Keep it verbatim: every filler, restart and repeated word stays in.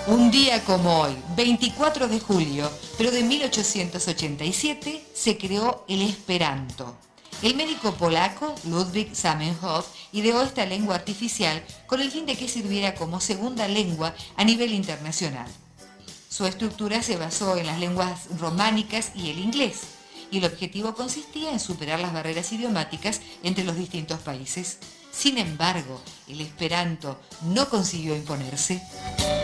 Un día como hoy, veinticuatro de julio, pero de mil ochocientos ochenta y siete, se creó el Esperanto. El médico polaco Ludwig Zamenhof ideó esta lengua artificial con el fin de que sirviera como segunda lengua a nivel internacional. Su estructura se basó en las lenguas románicas y el inglés, y el objetivo consistía en superar las barreras idiomáticas entre los distintos países. Sin embargo, el Esperanto no consiguió imponerse.